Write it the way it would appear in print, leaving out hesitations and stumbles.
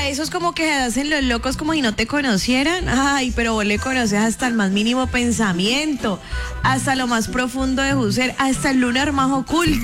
esos como que se hacen los locos como si no te conocieran. Ay, pero vos le conoces hasta el más mínimo pensamiento, hasta lo más profundo de Husser, hasta el lunar más oculto.